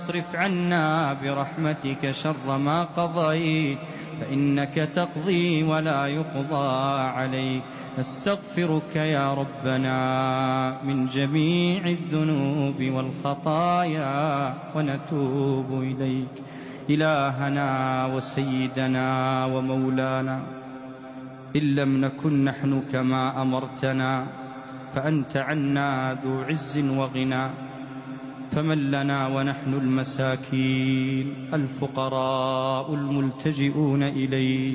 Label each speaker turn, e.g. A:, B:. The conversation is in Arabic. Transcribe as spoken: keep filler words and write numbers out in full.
A: اصرف عنا برحمتك شر ما قضيت فإنك تقضي ولا يقضى عليك. نستغفرك يا ربنا من جميع الذنوب والخطايا ونتوب إليك. إلهنا وسيدنا ومولانا، إن لم نكن نحن كما أمرتنا فأنت عنا ذو عز وغنى، فمن لنا ونحن المساكين الفقراء الملتجئون إليك.